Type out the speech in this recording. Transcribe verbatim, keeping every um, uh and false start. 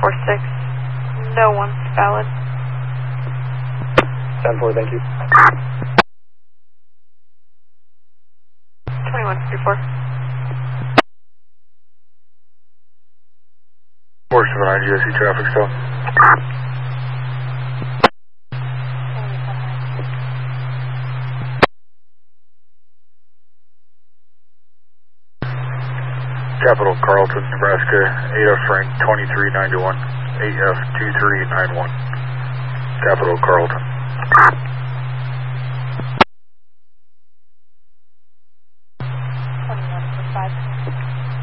four six. No one's valid. ten four, thank you. twenty-one fifty-four. four seven nine, G S C traffic still. Capital Carlton, Nebraska, eight F Frank twenty-three ninety-one, eight F two three nine one. Capital Carlton.